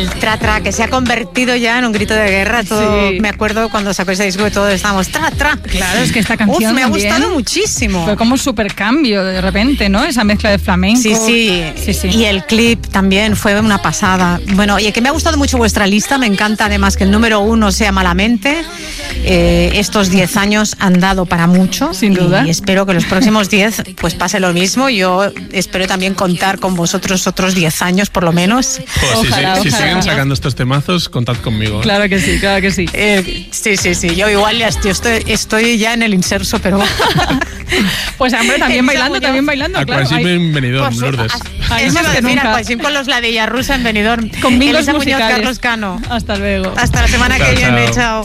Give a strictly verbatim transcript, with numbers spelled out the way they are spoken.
El tra tra, que se ha convertido ya en un grito de guerra. Todo, Sí. Me acuerdo cuando sacó ese disco que todos estábamos tra tra. Claro, es que esta canción Uf, me ha también gustado muchísimo. fue como un super cambio de repente, ¿no? Esa mezcla de flamenco. Sí, sí, sí, sí. Y el clip también fue una pasada. Bueno, oye, que me ha gustado mucho vuestra lista. Me encanta además que el número uno sea Malamente. Eh, estos diez años han dado para mucho. Sin duda. Y espero que los próximos diez pues pase lo mismo. Yo espero también contar con vosotros otros diez años por lo menos. Pues si, Ojalá, si ojalá. siguen sacando estos temazos, contad conmigo. ¿eh? Claro que sí, claro que sí. Eh, sí, sí, sí. Yo igual ya estoy, estoy, estoy ya en el inserso, pero... Pues hombre, también Elisa bailando, Muñoz. también bailando, claro. Aquasim Ahí- en Benidorm, Por su- Lourdes. a- Ahí Eso más iba a que decir, nunca. Aquasim con los ladillas rusa en Benidorm. Con mingos Elisa Muñoz, musicales. Carlos Cano. Hasta luego. Hasta la semana Chao, que viene, chao. chao.